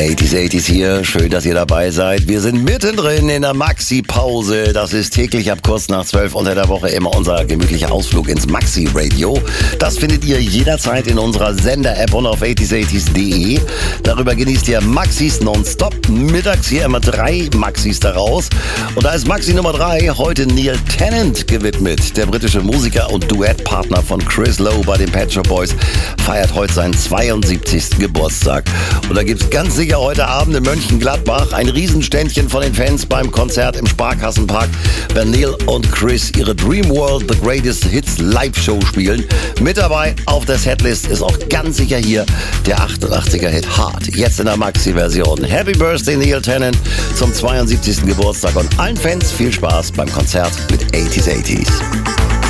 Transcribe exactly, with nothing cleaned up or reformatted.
achtziger achtziger hier, schön, dass ihr dabei seid. Wir sind mittendrin in der Maxi-Pause. Das ist täglich ab kurz nach zwölf unter der Woche immer unser gemütlicher Ausflug ins Maxi-Radio. Das findet ihr jederzeit in unserer Sender-App und auf achtziger achtziger punkt de. Darüber genießt ihr Maxis nonstop. Mittags hier immer drei Maxis daraus. Und da ist Maxi Nummer drei heute Neil Tennant gewidmet. Der britische Musiker und Duettpartner von Chris Lowe bei den Pet Shop Boys feiert heute seinen zweiundsiebzigsten Geburtstag. Und da gibt's ganz sicher heute Abend in Mönchengladbach ein Riesenständchen von den Fans beim Konzert im Sparkassenpark, wenn Neil und Chris ihre Dream World The Greatest Hits Live-Show spielen. Mit dabei auf der Setlist ist auch ganz sicher hier der achtundachtziger Hit Hard. Jetzt in der Maxi-Version. Happy Birthday Neil Tennant zum zweiundsiebzigsten Geburtstag und allen Fans viel Spaß beim Konzert mit achtziger achtziger.